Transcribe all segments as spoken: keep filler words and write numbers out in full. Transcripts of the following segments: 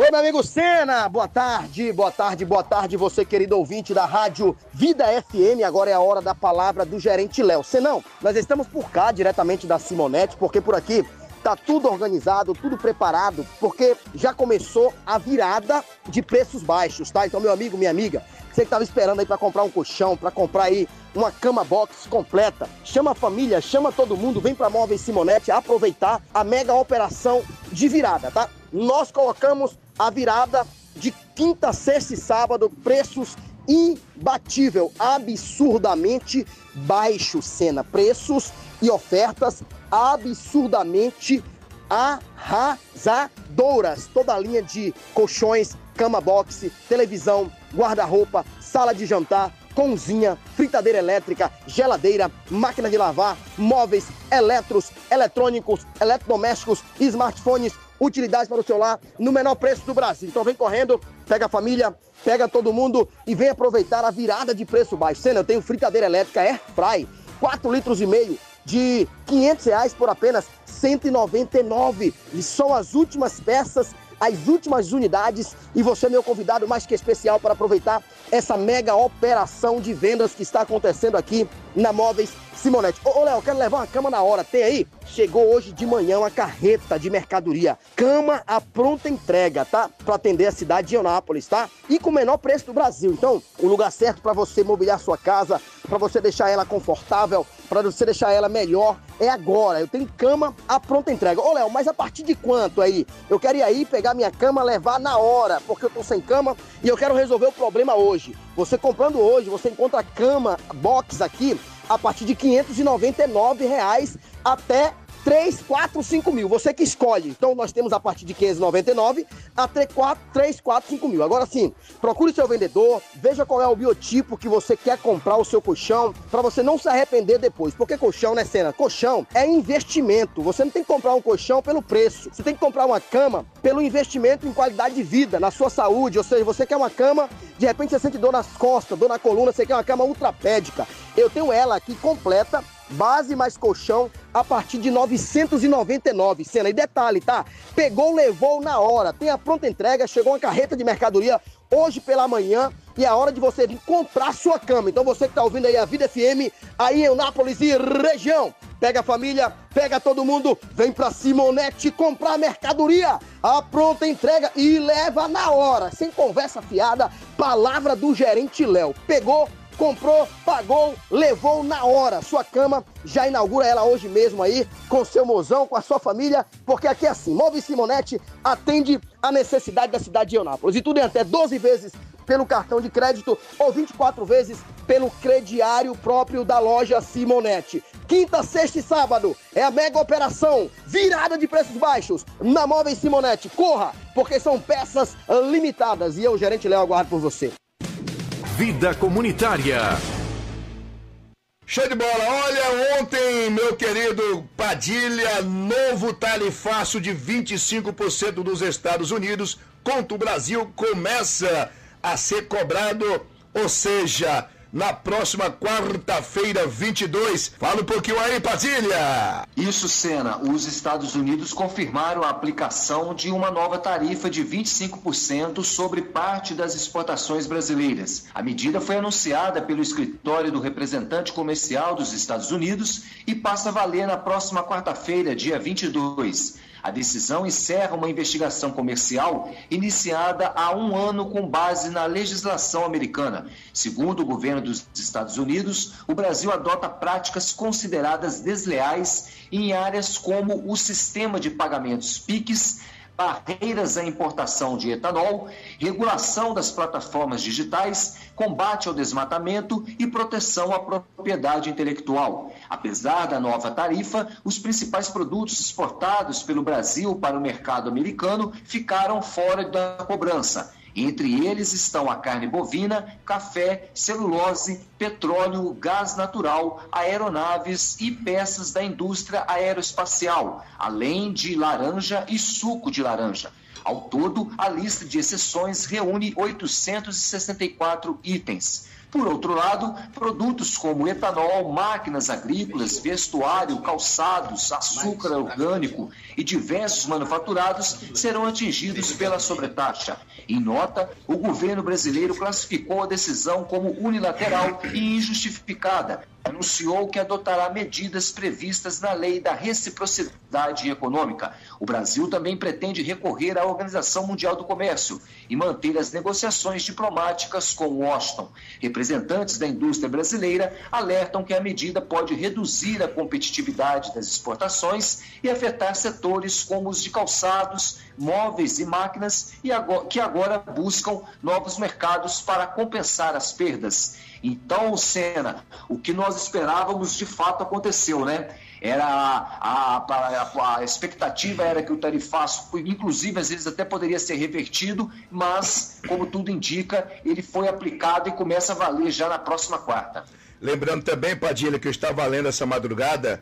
Oi, meu amigo Senna, boa tarde, boa tarde, boa tarde, você querido ouvinte da Rádio Vida F M. Agora é a hora da palavra do gerente Léo. Senão, nós estamos por cá, diretamente da Simonete, porque por aqui tá tudo organizado, tudo preparado, porque já começou a virada de preços baixos, tá? Então, meu amigo, minha amiga, você que estava esperando aí para comprar um colchão, para comprar aí uma cama box completa, chama a família, chama todo mundo, vem para Móveis Simonete aproveitar a mega operação de virada, tá? Nós colocamos a virada de quinta, sexta e sábado, preços imbatível, absurdamente baixo, Senna. Preços e ofertas absurdamente arrasadoras. Toda a linha de colchões, cama box, televisão, guarda-roupa, sala de jantar, cozinha, fritadeira elétrica, geladeira, máquina de lavar, móveis, eletros, eletrônicos, eletrodomésticos, smartphones, utilidades para o celular no menor preço do Brasil. Então vem correndo, pega a família, pega todo mundo e vem aproveitar a virada de preço baixo. Senna, eu tenho fritadeira elétrica Airfry, quatro litros e meio de quinhentos reais por apenas cento e noventa e nove. E são as últimas peças, as últimas unidades, e você é meu convidado mais que especial para aproveitar essa mega operação de vendas que está acontecendo aqui na Móveis Simonete. Ô, ô Léo, quero levar uma cama na hora, tem aí? Chegou hoje de manhã uma carreta de mercadoria, cama à pronta entrega, tá? Para atender a cidade de Eunápolis, tá? E com o menor preço do Brasil. Então, o lugar certo para você mobiliar sua casa, para você deixar ela confortável, para você deixar ela melhor, é agora. Eu tenho cama à pronta entrega. Ô Léo, mas a partir de quanto aí? Eu quero ir aí pegar minha cama, levar na hora, porque eu tô sem cama e eu quero resolver o problema hoje. Você comprando hoje, você encontra cama box aqui a partir de quinhentos e noventa e nove reais até três, quatro, cinco mil. Você que escolhe. Então nós temos a partir de quinhentos e noventa e nove até três, quatro, cinco mil. Agora sim, procure seu vendedor, veja qual é o biotipo que você quer comprar o seu colchão, para você não se arrepender depois. Porque colchão, né, Senna? Colchão é investimento. Você não tem que comprar um colchão pelo preço. Você tem que comprar uma cama pelo investimento em qualidade de vida, na sua saúde. Ou seja, você quer uma cama, de repente você sente dor nas costas, dor na coluna, você quer uma cama ultrapédica. Eu tenho ela aqui completa, base mais colchão, a partir de novecentos e noventa e nove, Senna. E detalhe, tá? Pegou, levou na hora. Tem a pronta entrega, chegou uma carreta de mercadoria hoje pela manhã e é a hora de você vir comprar sua cama. Então você que tá ouvindo aí a Vida F M, aí em Eunápolis e região, pega a família, pega todo mundo, vem pra Simonete comprar mercadoria, a pronta entrega e leva na hora. Sem conversa fiada, palavra do gerente Léo. Pegou, comprou, pagou, levou na hora. Sua cama, já inaugura ela hoje mesmo aí, com seu mozão, com a sua família, porque aqui é assim, Móveis Simonete atende a necessidade da cidade de Eunápolis. E tudo em até doze vezes pelo cartão de crédito ou vinte e quatro vezes pelo crediário próprio da loja Simonete. Quinta, sexta e sábado é a mega operação virada de preços baixos na Móveis Simonete. Corra, porque são peças limitadas. E eu, gerente Léo, aguardo por você. Vida Comunitária. Show de bola. Olha, ontem, meu querido Padilha, novo tarifaço de vinte e cinco por cento dos Estados Unidos contra o Brasil começa a ser cobrado, ou seja, na próxima quarta-feira, vinte e dois. Fala um pouquinho aí, Padilha. Isso, Senna. Os Estados Unidos confirmaram a aplicação de uma nova tarifa de vinte e cinco por cento sobre parte das exportações brasileiras. A medida foi anunciada pelo escritório do representante comercial dos Estados Unidos e passa a valer na próxima quarta-feira, dia vinte e dois. A decisão encerra uma investigação comercial iniciada há um ano com base na legislação americana. Segundo o governo dos Estados Unidos, o Brasil adota práticas consideradas desleais em áreas como o sistema de pagamentos PIX, barreiras à importação de etanol, regulação das plataformas digitais, combate ao desmatamento e proteção à propriedade intelectual. Apesar da nova tarifa, os principais produtos exportados pelo Brasil para o mercado americano ficaram fora da cobrança. Entre eles estão a carne bovina, café, celulose, petróleo, gás natural, aeronaves e peças da indústria aeroespacial, além de laranja e suco de laranja. Ao todo, a lista de exceções reúne oitocentos e sessenta e quatro itens. Por outro lado, produtos como etanol, máquinas agrícolas, vestuário, calçados, açúcar orgânico e diversos manufaturados serão atingidos pela sobretaxa. Em nota, o governo brasileiro classificou a decisão como unilateral e injustificada. Anunciou que adotará medidas previstas na lei da reciprocidade econômica. O Brasil também pretende recorrer à Organização Mundial do Comércio e manter as negociações diplomáticas com Washington. Representantes da indústria brasileira alertam que a medida pode reduzir a competitividade das exportações e afetar setores como os de calçados, móveis e máquinas e agora, que agora buscam novos mercados para compensar as perdas. Então, Sena, o que nós esperávamos de fato aconteceu, né? Era a, a, a expectativa era que o tarifaço, inclusive às vezes até poderia ser revertido, mas, como tudo indica, ele foi aplicado e começa a valer já na próxima quarta. Lembrando também, Padilha, que eu estava lendo essa madrugada,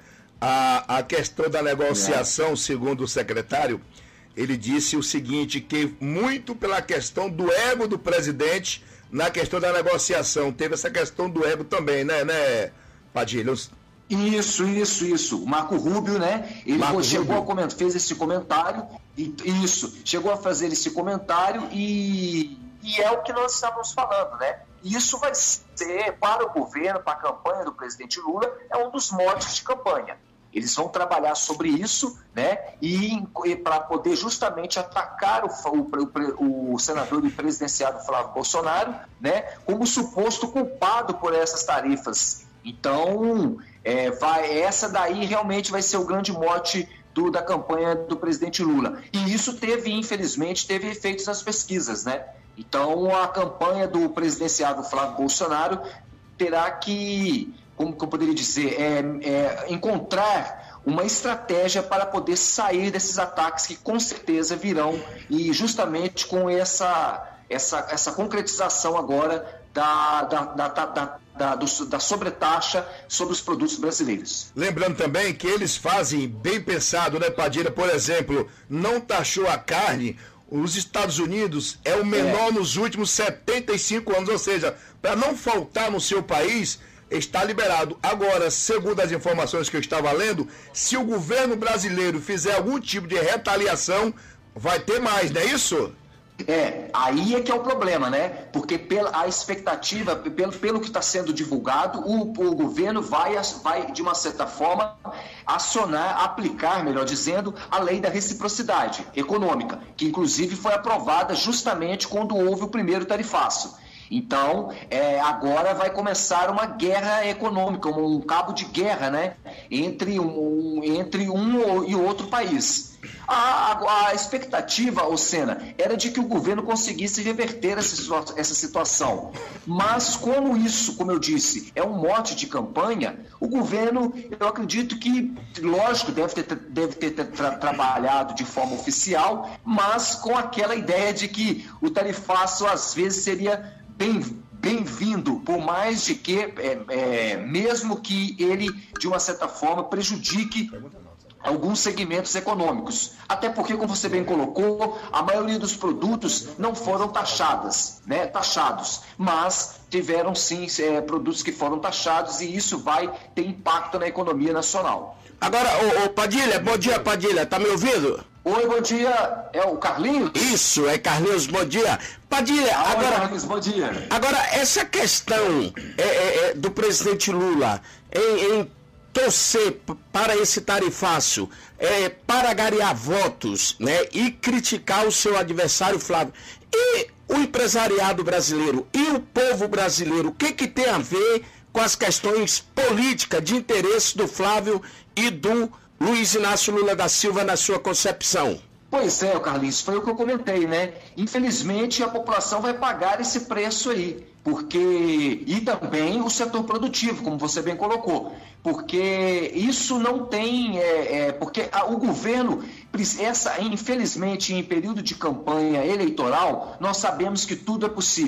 a, a questão da negociação, é. segundo o secretário, ele disse o seguinte, que muito pela questão do ego do presidente na questão da negociação, teve essa questão do ego também, né, né Padilha? Isso, isso, isso. O Marco Rubio, né? Ele Marco chegou Rubio. a comentar, fez esse comentário, e, isso, chegou a fazer esse comentário e, e é o que nós estávamos falando, né? Isso vai ser, para o governo, para a campanha do presidente Lula, é um dos motes de campanha. Eles vão trabalhar sobre isso, né? E, e para poder justamente atacar o, o, o senador e presidenciado Flávio Bolsonaro, né? Como suposto culpado por essas tarifas. Então, é, vai, essa daí realmente vai ser o grande mote do, da campanha do presidente Lula. E isso teve, infelizmente, teve efeitos nas pesquisas, né? Então, a campanha do presidenciado Flávio Bolsonaro terá que, como que eu poderia dizer, é, é, encontrar uma estratégia para poder sair desses ataques que com certeza virão, e justamente com essa, essa, essa concretização agora da, da, da, da, da, do, da sobretaxa sobre os produtos brasileiros. Lembrando também que eles fazem bem pensado, né, Padilha? Por exemplo, não taxou a carne. Os Estados Unidos é o menor é. nos últimos setenta e cinco anos, ou seja, para não faltar no seu país, está liberado. Agora, segundo as informações que eu estava lendo, se o governo brasileiro fizer algum tipo de retaliação, vai ter mais, não é isso? É, aí é que é o problema, né? Porque pela, a expectativa, pelo, pelo que está sendo divulgado, o, o governo vai, vai, de uma certa forma, acionar, aplicar, melhor dizendo, a lei da reciprocidade econômica, que inclusive foi aprovada justamente quando houve o primeiro tarifaço. Então, é, agora vai começar uma guerra econômica, um cabo de guerra, né? Entre um, entre um e outro país. A, a, a expectativa, ô Sena, era de que o governo conseguisse reverter essa, essa situação. Mas como isso, como eu disse, é um mote de campanha, o governo, eu acredito que, lógico, deve ter, deve ter tra, trabalhado de forma oficial, mas com aquela ideia de que o tarifaço, às vezes, seria bem bem-vindo, por mais de que, é, é, mesmo que ele, de uma certa forma, prejudique alguns segmentos econômicos. Até porque, como você bem colocou, a maioria dos produtos não foram taxadas, né, taxados, mas tiveram sim é, produtos que foram taxados, e isso vai ter impacto na economia nacional. Agora, ô, ô Padilha, bom dia, Padilha, tá me ouvindo? Oi, bom dia, é o Carlinhos? Isso, é Carlinhos, bom dia. Padilha, ah, agora, Carlinhos, bom dia. Agora, essa questão é, é, é, do presidente Lula em, em torcer para esse tarifaço, é, para angariar votos, né, e criticar o seu adversário Flávio, e o empresariado brasileiro e o povo brasileiro, o que, que tem a ver com as questões políticas de interesse do Flávio e do Luiz Inácio Lula da Silva na sua concepção? Pois é, Carlinhos, foi o que eu comentei, né? Infelizmente, a população vai pagar esse preço aí, porque e também o setor produtivo, como você bem colocou, porque isso não tem, é, é, porque a, o governo, essa, infelizmente, em período de campanha eleitoral, nós sabemos que tudo é possível.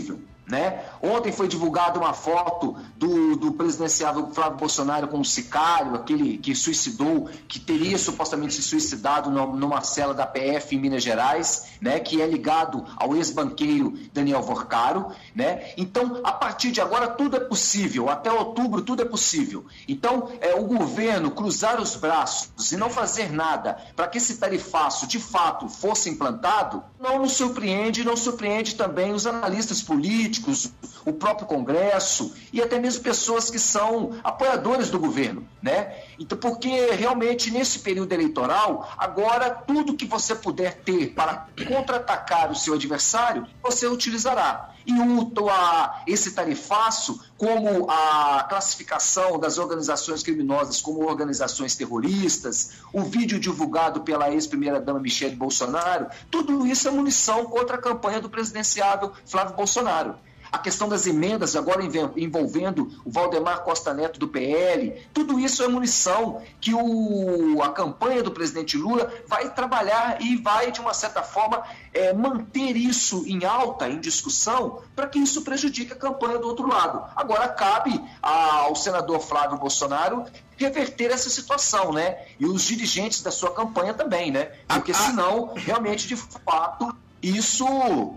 né? Ontem foi divulgada uma foto do, do presidenciável Flávio Bolsonaro com um sicário, aquele que suicidou, que teria supostamente se suicidado numa cela da P F em Minas Gerais, né? Que é ligado ao ex-banqueiro Daniel Vorcaro, né? Então, a partir de agora, tudo é possível. Até outubro, tudo é possível. Então, é, o governo cruzar os braços e não fazer nada para que esse tarifaço, de fato, fosse implantado, não nos surpreende, não surpreende também os analistas políticos, o próprio Congresso e até mesmo pessoas que são apoiadores do governo, né? Então, porque realmente nesse período eleitoral, agora tudo que você puder ter para contra-atacar o seu adversário, você utilizará. E o, a, esse tarifaço, como a classificação das organizações criminosas como organizações terroristas, o vídeo divulgado pela ex-primeira-dama Michele Bolsonaro, tudo isso é munição contra a campanha do presidenciável Flávio Bolsonaro. A questão das emendas agora envolvendo o Valdemar Costa Neto do P L, tudo isso é munição que o, a campanha do presidente Lula vai trabalhar e vai, de uma certa forma, é, manter isso em alta, em discussão, para que isso prejudique a campanha do outro lado. Agora cabe ao senador Flávio Bolsonaro reverter essa situação, né? E os dirigentes da sua campanha também, né? Porque senão, realmente, de fato, isso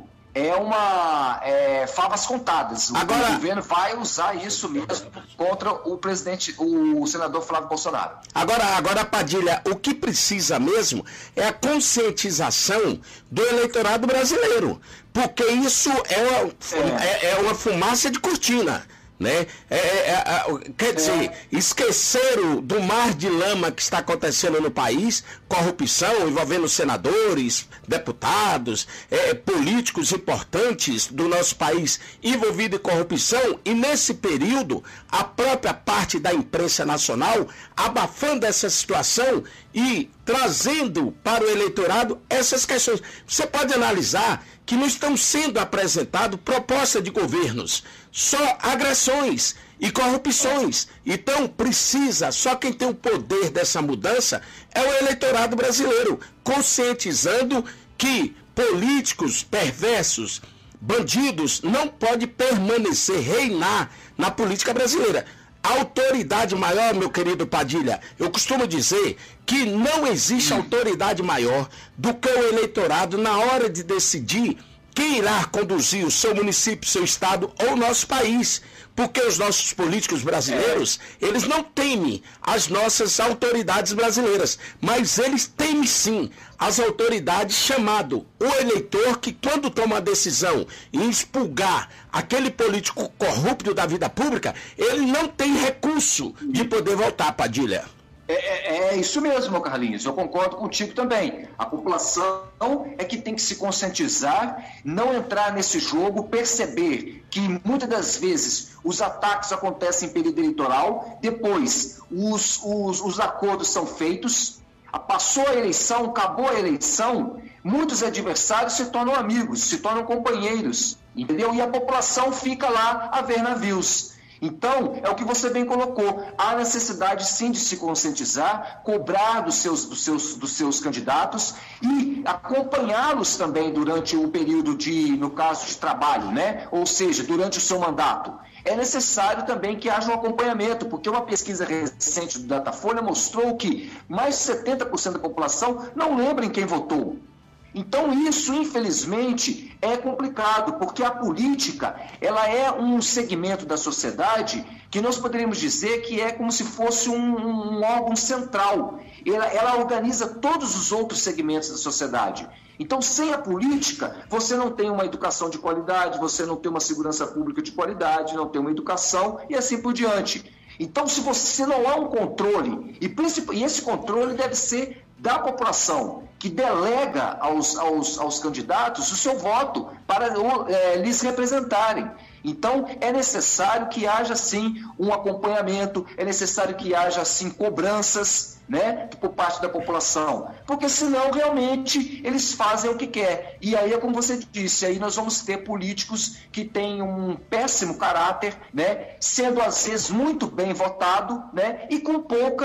é uma é, favas contadas. O Agora, governo vai usar isso mesmo contra o presidente, o senador Flávio Bolsonaro. Agora, agora, Padilha, o que precisa mesmo é a conscientização do eleitorado brasileiro, porque isso é uma, é. É, é uma fumaça de cortina. Né? É, é, é, quer dizer, é. esqueceram do mar de lama que está acontecendo no país, corrupção envolvendo senadores, deputados, é, políticos importantes do nosso país envolvidos em corrupção, e nesse período a própria parte da imprensa nacional abafando essa situação e trazendo para o eleitorado essas questões. Você pode analisar que não estão sendo apresentadas propostas de governos, só agressões e corrupções. Então precisa, só quem tem o poder dessa mudança é o eleitorado brasileiro, conscientizando que políticos perversos, bandidos, não podem permanecer, reinar na política brasileira. A autoridade maior, meu querido Padilha, eu costumo dizer que não existe autoridade maior do que o eleitorado na hora de decidir quem irá conduzir o seu município, seu estado ou nosso país. Porque os nossos políticos brasileiros, eles não temem as nossas autoridades brasileiras, mas eles temem sim as autoridades chamado o eleitor, que quando toma a decisão em expurgar aquele político corrupto da vida pública, ele não tem recurso de poder voltar, Padilha. É, é, é isso mesmo, Carlinhos, eu concordo contigo também. A população é que tem que se conscientizar, não entrar nesse jogo, perceber que muitas das vezes os ataques acontecem em período eleitoral, depois os, os, os acordos são feitos, passou a eleição, acabou a eleição, muitos adversários se tornam amigos, se tornam companheiros, entendeu? E a população fica lá a ver navios. Então, é o que você bem colocou, há necessidade sim de se conscientizar, cobrar dos seus, dos seus, dos seus candidatos e acompanhá-los também durante o período de, no caso de trabalho, né? Ou seja, durante o seu mandato. É necessário também que haja um acompanhamento, porque uma pesquisa recente do Datafolha mostrou que mais de setenta por cento da população não lembra em quem votou. Então isso, infelizmente, é complicado, porque a política, ela é um segmento da sociedade que nós poderíamos dizer que é como se fosse um, um órgão central. Ela, ela organiza todos os outros segmentos da sociedade. Então, sem a política, você não tem uma educação de qualidade, você não tem uma segurança pública de qualidade, não tem uma educação e assim por diante. Então, se você não há um controle, e, e esse controle deve ser da população, que delega aos, aos, aos candidatos o seu voto para é, lhes representarem. Então, é necessário que haja, sim, um acompanhamento, é necessário que haja, sim, cobranças, né, por parte da população, porque senão, realmente, eles fazem o que quer. E aí, é como você disse, aí nós vamos ter políticos que têm um péssimo caráter, né, sendo, às vezes, muito bem votado, né, e com pouca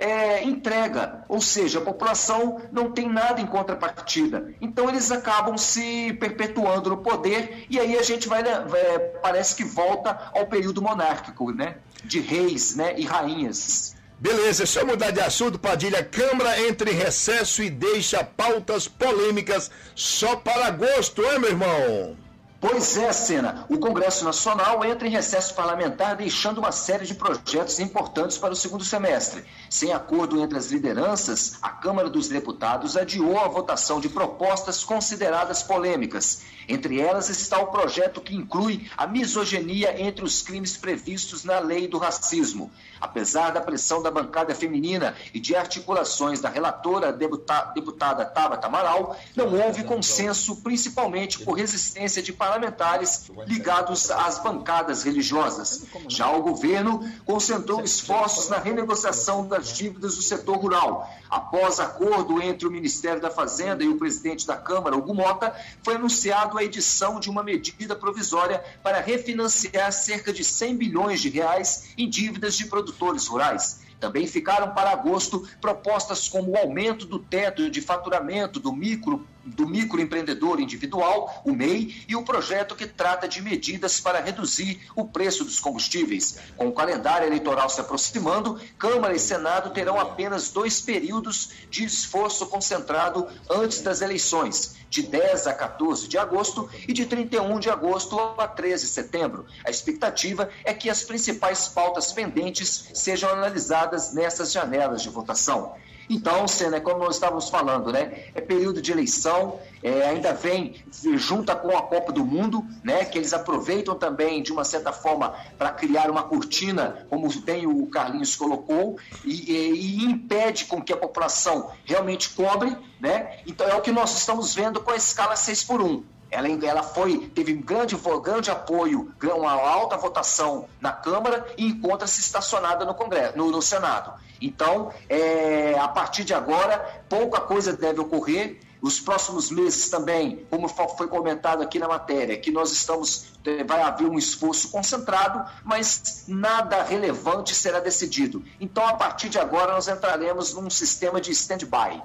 é, entrega, ou seja, a população não tem nada em contrapartida. Então eles acabam se perpetuando no poder e aí a gente vai, é, parece que volta ao período monárquico, né? De reis, né? E rainhas. Beleza, só mudar de assunto, Padilha. Câmara entra em recesso e deixa pautas polêmicas só para agosto, é, meu irmão? Pois é, Sena. O Congresso Nacional entra em recesso parlamentar, deixando uma série de projetos importantes para o segundo semestre. Sem acordo entre as lideranças, a Câmara dos Deputados adiou a votação de propostas consideradas polêmicas. Entre elas está o projeto que inclui a misoginia entre os crimes previstos na Lei do Racismo. Apesar da pressão da bancada feminina e de articulações da relatora deputa- deputada Tabata Amaral, não houve consenso, principalmente por resistência de parlamentares ligados às bancadas religiosas. Já o governo concentrou esforços na renegociação das dívidas do setor rural. Após acordo entre o Ministério da Fazenda e o presidente da Câmara, Hugo Mota, foi anunciado a edição de uma medida provisória para refinanciar cerca de cem bilhões de reais em dívidas de produtores rurais. Também ficaram para agosto propostas como o aumento do teto de faturamento do micro, do microempreendedor individual, o M E I, e o projeto que trata de medidas para reduzir o preço dos combustíveis. Com o calendário eleitoral se aproximando, Câmara e Senado terão apenas dois períodos de esforço concentrado antes das eleições, de dez a quatorze de agosto e de trinta e um de agosto a treze de setembro. A expectativa é que as principais pautas pendentes sejam analisadas nessas janelas de votação. Então, Sena, como nós estávamos falando, né, é período de eleição, é, ainda vem junta com a Copa do Mundo, né, que eles aproveitam também, de uma certa forma, para criar uma cortina, como bem o Carlinhos colocou, e, e, e impede com que a população realmente cobre, né? Então é o que nós estamos vendo com a escala seis por um. Ela, ela foi, teve grande, grande apoio, uma alta votação na Câmara e encontra-se estacionada no Congresso, no, no Senado. Então, é, a partir de agora, pouca coisa deve ocorrer. Os próximos meses também, como foi comentado aqui na matéria, que nós estamos, vai haver um esforço concentrado, mas nada relevante será decidido. Então, a partir de agora, nós entraremos num sistema de stand-by.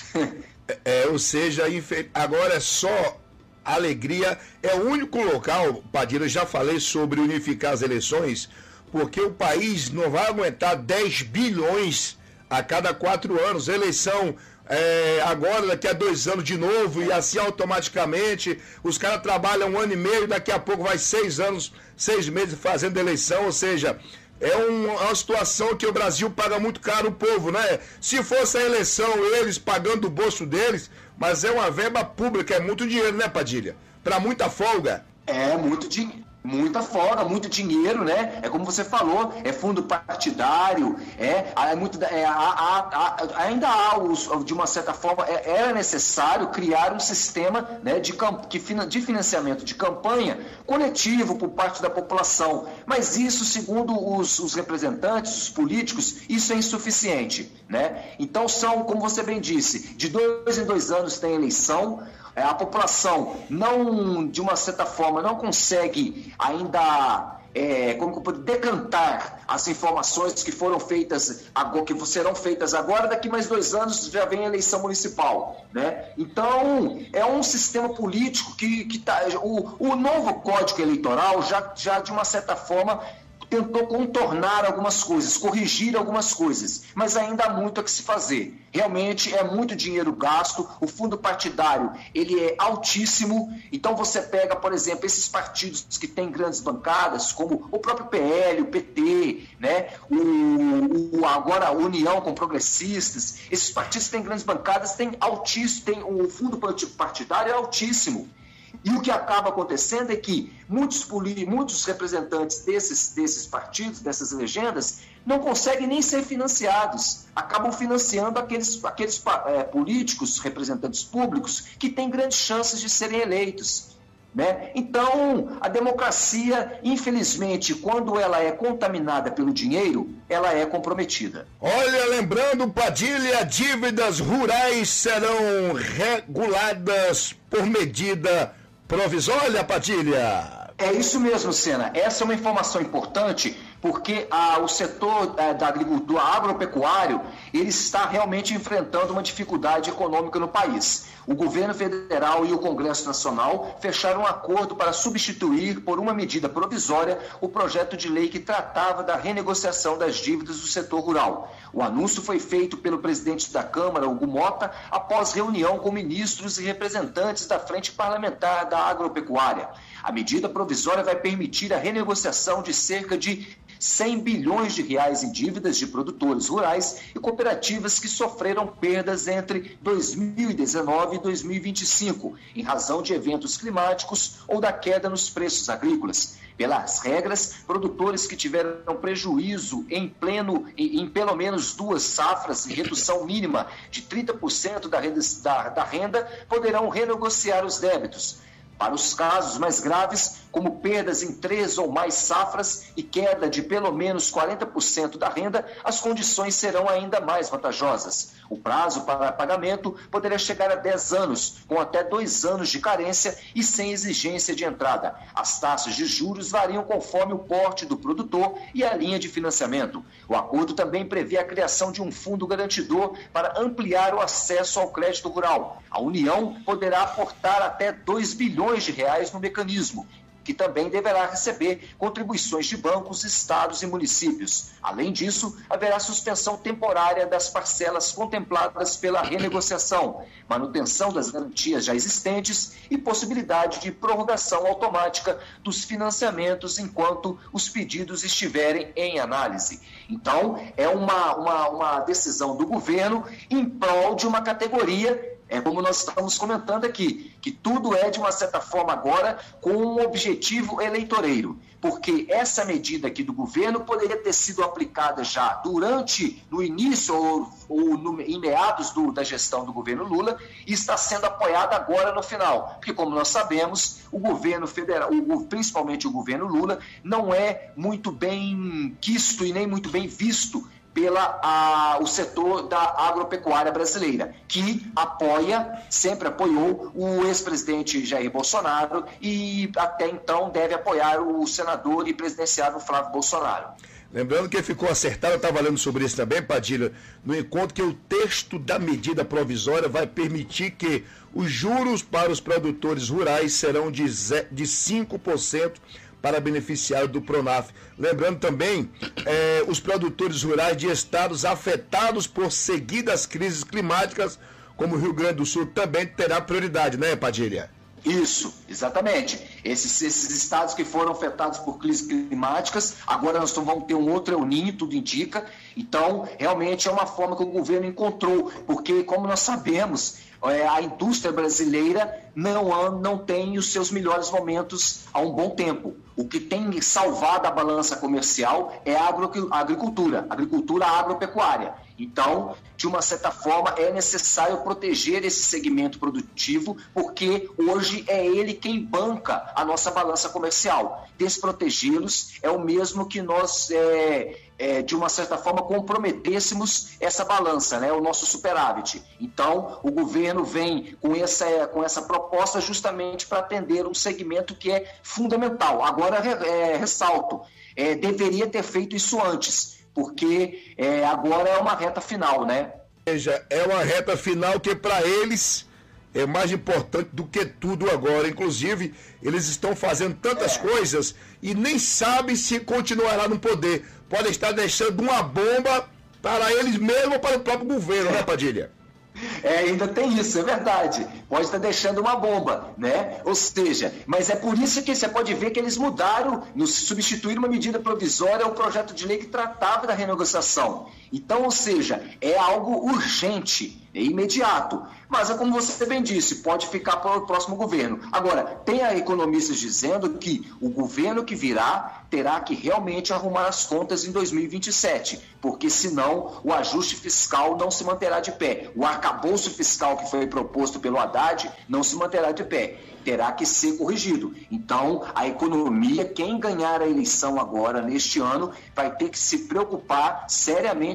É, ou seja, agora é só alegria. É o único local, Padilha, eu já falei sobre unificar as eleições, porque o país não vai aguentar dez bilhões a cada quatro anos. A eleição é, agora, daqui a dois anos de novo, e assim automaticamente os caras trabalham um ano e meio, daqui a pouco vai seis anos, seis meses fazendo eleição, ou seja, é um, uma situação que o Brasil paga muito caro o povo, né? Se fosse a eleição, eles pagando do bolso deles, mas é uma verba pública, é muito dinheiro, né, Padilha? Para muita folga. É, muito dinheiro. Muita folga, muito dinheiro, né? É como você falou, é fundo partidário, é, é muito, é, há, há, há, ainda há, os, de uma certa forma, é, era necessário criar um sistema, né, de, de financiamento de campanha coletivo por parte da população, mas isso, segundo os, os representantes, os políticos, isso é insuficiente, né? Então são, como você bem disse, de dois em dois anos tem eleição. A população não, de uma certa forma, não consegue ainda é, como decantar as informações que foram feitas, agora, que serão feitas agora, daqui mais dois anos já vem a eleição municipal, né? Então, é um sistema político que, que tá, o, o novo Código Eleitoral já, já de uma certa forma tentou contornar algumas coisas, corrigir algumas coisas, mas ainda há muito a que se fazer. Realmente é muito dinheiro gasto, o fundo partidário ele é altíssimo, então você pega, por exemplo, esses partidos que têm grandes bancadas, como o próprio P L, o P T, né? o, o, agora a União com progressistas, esses partidos que têm grandes bancadas têm altíssimo, tem, o fundo partidário é altíssimo. E o que acaba acontecendo é que muitos, muitos representantes desses, desses partidos, dessas legendas, não conseguem nem ser financiados. Acabam financiando aqueles, aqueles é, políticos, representantes públicos, que têm grandes chances de serem eleitos. Né? Então, a democracia, infelizmente, quando ela é contaminada pelo dinheiro, ela é comprometida. Olha, lembrando, Padilha, dívidas rurais serão reguladas por medida provisória, Padilha. É isso mesmo, Sena. Essa é uma informação importante, porque ah, o setor eh, da agricultura agropecuário, ele está realmente enfrentando uma dificuldade econômica no país. O governo federal e o Congresso Nacional fecharam um acordo para substituir por uma medida provisória o projeto de lei que tratava da renegociação das dívidas do setor rural. O anúncio foi feito pelo presidente da Câmara, Hugo Mota, após reunião com ministros e representantes da Frente Parlamentar da Agropecuária. A medida provisória vai permitir a renegociação de cerca de cem bilhões de reais em dívidas de produtores rurais e cooperativas que sofreram perdas entre dois mil e dezenove e dois mil e vinte e cinco, em razão de eventos climáticos ou da queda nos preços agrícolas. Pelas regras, produtores que tiveram prejuízo em pleno, em, em pelo menos duas safras e redução mínima de trinta por cento da renda, da, da renda poderão renegociar os débitos. Para os casos mais graves, como perdas em três ou mais safras e queda de pelo menos quarenta por cento da renda, as condições serão ainda mais vantajosas. O prazo para pagamento poderá chegar a dez anos, com até dois anos de carência e sem exigência de entrada. As taxas de juros variam conforme o porte do produtor e a linha de financiamento. O acordo também prevê a criação de um fundo garantidor para ampliar o acesso ao crédito rural. A União poderá aportar até dois bilhões de reais no mecanismo, que também deverá receber contribuições de bancos, estados e municípios. Além disso, haverá suspensão temporária das parcelas contempladas pela renegociação, manutenção das garantias já existentes e possibilidade de prorrogação automática dos financiamentos enquanto os pedidos estiverem em análise. Então, é uma, uma, uma decisão do governo em prol de uma categoria. É como nós estamos comentando aqui, que tudo é, de uma certa forma, agora com um objetivo eleitoreiro. Porque essa medida aqui do governo poderia ter sido aplicada já durante, no início ou, ou no, em meados do, da gestão do governo Lula, e está sendo apoiada agora no final. Porque, como nós sabemos, o governo federal, o, principalmente o governo Lula, não é muito bem quisto e nem muito bem visto pela a, o setor da agropecuária brasileira, que apoia, sempre apoiou o ex-presidente Jair Bolsonaro e até então deve apoiar o senador e presidenciável Flávio Bolsonaro. Lembrando que ficou acertado, eu estava falando sobre isso também, Padilha, no encontro que o texto da medida provisória vai permitir que os juros para os produtores rurais serão de, de cinco por cento para beneficiário do Pronaf. Lembrando também, eh, os produtores rurais de estados afetados por seguidas crises climáticas, como o Rio Grande do Sul, também terá prioridade, né, Padilha? Isso, exatamente. Esses, esses estados que foram afetados por crises climáticas, agora nós vamos ter um outro El Niño, tudo indica. Então, realmente é uma forma que o governo encontrou, porque, como nós sabemos, é, a indústria brasileira não, não tem os seus melhores momentos há um bom tempo. O que tem salvado a balança comercial é a, agro, a agricultura, a agricultura agropecuária. Então, de uma certa forma, é necessário proteger esse segmento produtivo, porque hoje é ele quem banca a nossa balança comercial. Desprotegê-los é o mesmo que nós, é, é, de uma certa forma, comprometêssemos essa balança, né, o nosso superávit. Então, o governo vem com essa, com essa proposta justamente para atender um segmento que é fundamental. Agora, é, ressalto, é, deveria ter feito isso antes, porque é, agora é uma reta final, né? Veja, é uma reta final que para eles é mais importante do que tudo agora. Inclusive, eles estão fazendo tantas é. coisas e nem sabem se continuará no poder. Podem estar deixando uma bomba para eles mesmos ou para o próprio governo, é. né, Padilha? É, ainda tem isso, é verdade. Pode estar deixando uma bomba, né? Ou seja, mas é por isso que você pode ver que eles mudaram, nos substituíram uma medida provisória ao projeto de lei que tratava da renegociação. Então, ou seja, é algo urgente, é imediato. Mas é como você bem disse, pode ficar para o próximo governo. Agora, tem a economistas dizendo que o governo que virá terá que realmente arrumar as contas em dois mil e vinte e sete, porque senão o ajuste fiscal não se manterá de pé. O arcabouço fiscal que foi proposto pelo Haddad não se manterá de pé. Terá que ser corrigido. Então, a economia, quem ganhar a eleição agora, neste ano, vai ter que se preocupar seriamente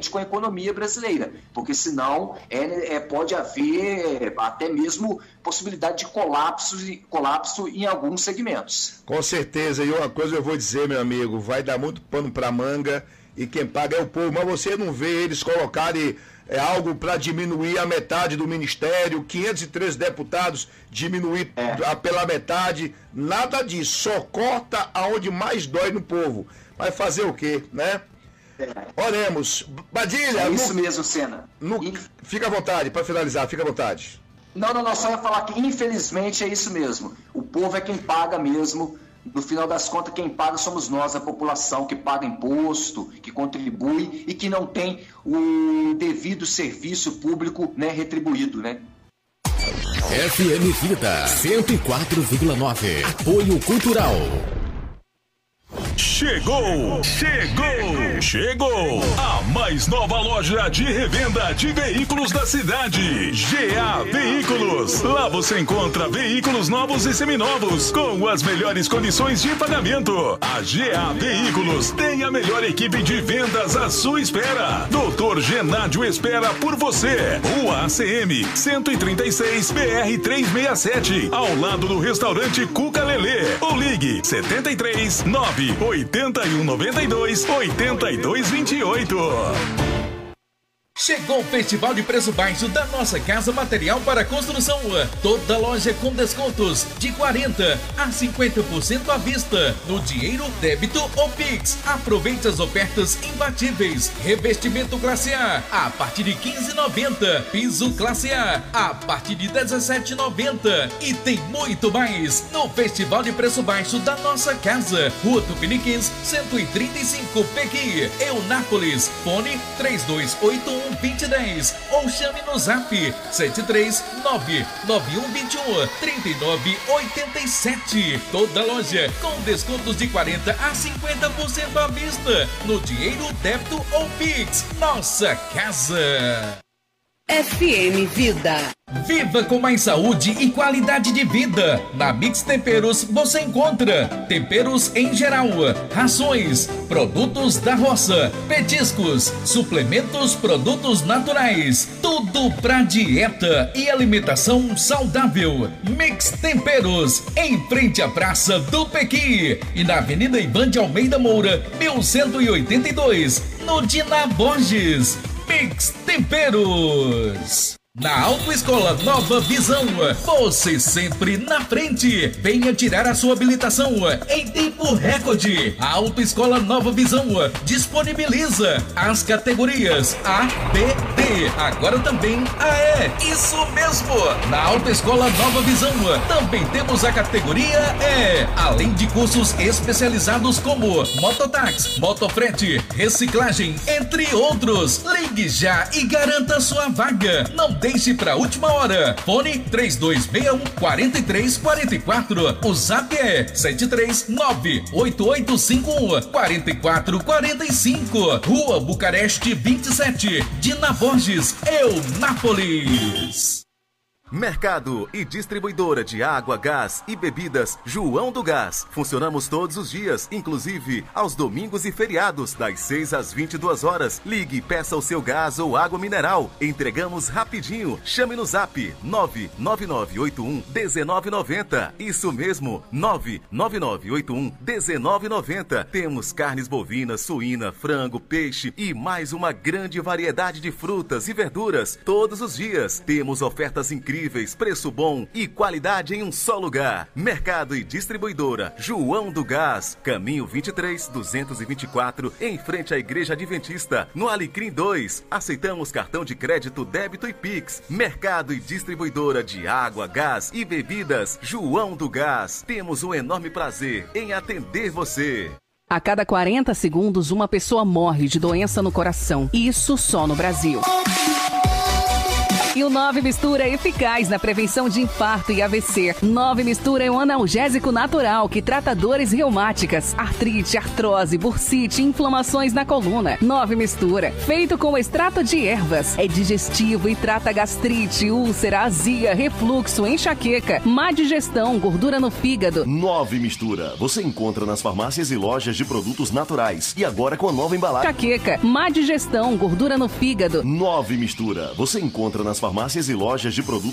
realmente com a economia brasileira, porque senão é, é, pode haver até mesmo possibilidade de colapso, colapso em alguns segmentos. Com certeza, e uma coisa eu vou dizer, meu amigo, vai dar muito pano para manga e quem paga é o povo, mas você não vê eles colocarem é, algo para diminuir a metade do ministério, quinhentos e treze deputados diminuir é. pela metade, nada disso, só corta aonde mais dói no povo. Vai fazer o quê, né? É. Oremos. Badilha. É isso no, mesmo, Senna. No, e... Fica à vontade, para finalizar, fica à vontade. Não, não, não, só ia falar que infelizmente é isso mesmo. O povo é quem paga mesmo. No final das contas, quem paga somos nós, a população que paga imposto, que contribui e que não tem o devido serviço público, né, retribuído, né? F M Vida cento e quatro vírgula nove. Apoio Cultural. Chegou, chegou, chegou a mais nova loja de revenda de veículos da cidade, G A Veículos. Lá você encontra veículos novos e seminovos com as melhores condições de pagamento. A G A Veículos tem a melhor equipe de vendas à sua espera. doutor Genádio espera por você. Rua A C M cento e trinta e seis, B R trezentos e sessenta e sete, ao lado do restaurante Cuca Lelê. Ou ligue setenta e três, nove oitenta e um, noventa e dois, oitenta e dois, vinte e oito. Chegou o Festival de Preço Baixo da Nossa Casa Material para Construção. Toda loja com descontos de quarenta a cinquenta por cento à vista, no dinheiro, débito ou Pix. Aproveite as ofertas imbatíveis. Revestimento classe A a partir de quinze reais e noventa centavos. Piso classe A a partir de dezessete reais e noventa centavos. E tem muito mais no Festival de Preço Baixo da Nossa Casa. Rua Tupiniquins, cento e trinta e cinco, Pequi, Eunápolis. Fone três dois oito um, vinte e dez ou chame no zap sete três nove nove um dois um, três nove oito sete. Toda loja com descontos de quarenta a cinquenta por cento à vista, no dinheiro, débito ou Pix. Nossa Casa. F M Vida. Viva com mais saúde e qualidade de vida. Na Mix Temperos você encontra temperos em geral, rações, produtos da roça, petiscos, suplementos, produtos naturais, tudo pra dieta e alimentação saudável. Mix Temperos, em frente à Praça do Pequi e na Avenida Ivan de Almeida Moura, mil cento e oitenta e dois, no Dina Borges. Mix Temperos. Na Autoescola Nova Visão, você sempre na frente. Venha tirar a sua habilitação em tempo recorde. A Autoescola Nova Visão disponibiliza as categorias A, B, D, agora também A E. Isso mesmo! Na Autoescola Nova Visão também temos a categoria E, além de cursos especializados como mototáxi, motofrete, reciclagem, entre outros. Ligue já e garanta sua vaga. Não deixe para a última hora. Fone três dois seis um, quatro três quatro quatro. O zap é sete três nove oito oito cinco um, quatro quatro quatro cinco. Rua Bucareste vinte e sete, Dina Borges, Eunápolis. Mercado e distribuidora de água, gás e bebidas João do Gás. Funcionamos todos os dias, inclusive aos domingos e feriados, das seis às vinte e duas horas. Ligue e peça o seu gás ou água mineral. Entregamos rapidinho. Chame no zap nove nove nove oito um, um nove nove zero. Isso mesmo, nove nove nove oito um, um nove nove zero. Temos carnes bovinas, suína, frango, peixe e mais uma grande variedade de frutas e verduras todos os dias. Temos ofertas incríveis, preço bom e qualidade em um só lugar. Mercado e distribuidora João do Gás, caminho vinte e três, duzentos e vinte e quatro, em frente à Igreja Adventista, no Alecrim dois. Aceitamos cartão de crédito, débito e Pix. Mercado e distribuidora de água, gás e bebidas João do Gás. Temos um enorme prazer em atender você. A cada quarenta segundos, uma pessoa morre de doença no coração. Isso só no Brasil. E o nove Mistura é eficaz na prevenção de infarto e A V C. nove Mistura é um analgésico natural que trata dores reumáticas, artrite, artrose, bursite, inflamações na coluna. nove Mistura, feito com extrato de ervas, é digestivo e trata gastrite, úlcera, azia, refluxo, enxaqueca, má digestão, gordura no fígado. nove Mistura, você encontra nas farmácias e lojas de produtos naturais. E agora com a nova embalagem. Enxaqueca, má digestão, gordura no fígado. nove Mistura, você encontra nas farmácias e lojas de produtos